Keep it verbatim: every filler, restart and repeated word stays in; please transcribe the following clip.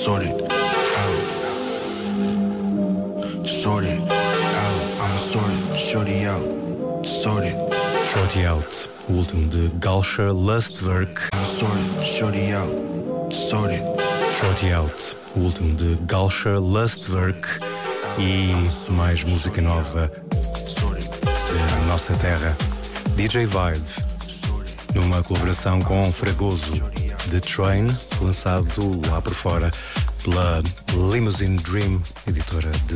sort it out. Sort it out. I'ma sort shorty out. Sort it. Shorty Out, o último de Galsher Lustwerk. I'ma sort shorty out. Sort it. Shorty Out, o último de Galsher Lustwerk. E mais música nova da nossa terra. D J Vibe, numa colaboração com Fragoso, The Train, lançado lá por fora pela Limousine Dream, editora de